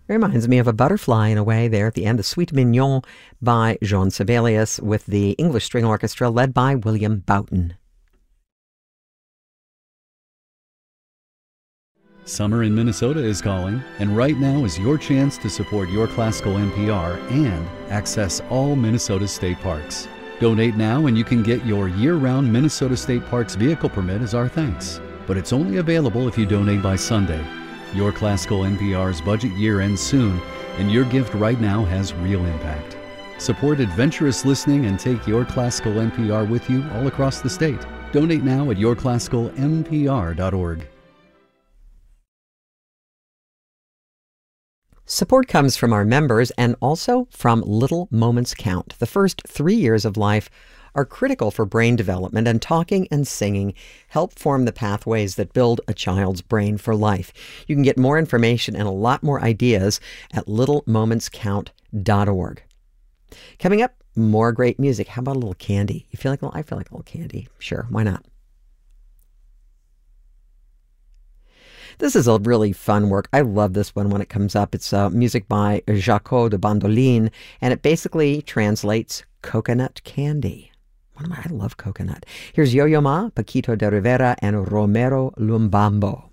Reminds me of a butterfly in a way there at the end, the Suite Mignon by Jean Sibelius with the English String Orchestra led by William Boughton. Summer in Minnesota is calling, and right now is your chance to support Your Classical NPR and access all Minnesota state parks. Donate now and you can get your year-round Minnesota State Parks vehicle permit as our thanks. But it's only available if you donate by Sunday. Your Classical NPR's budget year ends soon, and your gift right now has real impact. Support adventurous listening and take Your Classical NPR with you all across the state. Donate now at yourclassicalnpr.org. Support comes from our members and also from Little Moments Count. The first 3 years of life are critical for brain development, and talking and singing help form the pathways that build a child's brain for life. You can get more information and a lot more ideas at littlemomentscount.org. Coming up, more great music. How about a little candy? I feel like a little candy. Sure, why not? This is a really fun work. I love this one when it comes up. It's music by Jaco de Bandoline, and it basically translates coconut candy. I love coconut. Here's Yo-Yo Ma, Paquito de Rivera, and Romero Lumbambo.